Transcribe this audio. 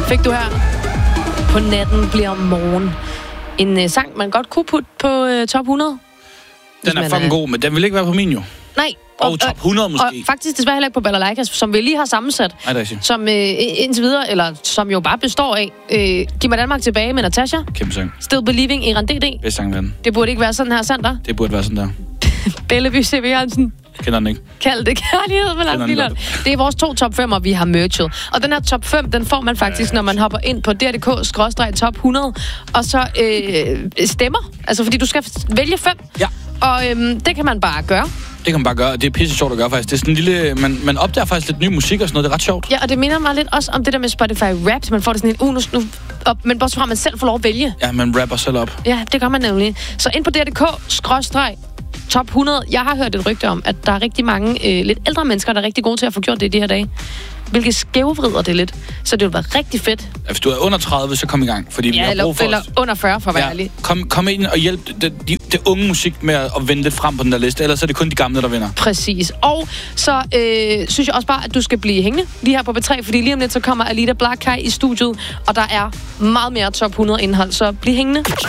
fik du her. På natten bliver morgen. En sang, man godt kunne putte på top 100. Den er fucking god, men den vil ikke være på min jo. Nej. Og top 100 måske. Og faktisk desværre heller ikke på Balalaika, som vi lige har sammensat. Nej, det er som indtil videre, eller som jo bare består af. Giv mig Danmark tilbage med Natasha. Kæmpe sang. Still Believing, Iran D.D. Bedste sang i verden. Det burde ikke være sådan her, Sander. Det burde være sådan der. Belleby C.V. Hansen. Kender den ikke. Kald det kærlighed med Lars Billund. Det er vores 2 top 5'er, vi har merchet. Og den her top 5, den får man faktisk, når man hopper ind på dr.dk/top 100, og så stemmer. Altså, fordi du skal vælge 5. Ja. Og det kan man bare gøre. Det kan man bare gøre, det er pisse sjovt at gøre faktisk. Det er sådan en lille, man opdager faktisk lidt ny musik og sådan noget, det er ret sjovt. Ja, og det minder mig lidt også om det der med Spotify Wrapped. Man får det sådan en nu op, men bortset fra, at man selv får lov at vælge. Ja, man rapper selv op. Ja, det gør man nemlig. Så ind på dr.dk/top 100. Jeg har hørt et rygte om, at der er rigtig mange lidt ældre mennesker, der er rigtig gode til at få gjort det i de her dage. Hvilket skævvrider det lidt. Så det vil være rigtig fedt. Ja, hvis du er under 30, så kom i gang. Fordi vi har brug for eller under 40, for at være ærlig. Kom ind og hjælp det unge musik med at vende lidt frem på den der liste. Ellers er det kun de gamle, der vinder. Præcis. Og så synes jeg også bare, at du skal blive hængende lige her på B3, fordi lige om lidt så kommer Alida Blackkai i studiet, og der er meget mere top 100 indhold. Så bliv hængende.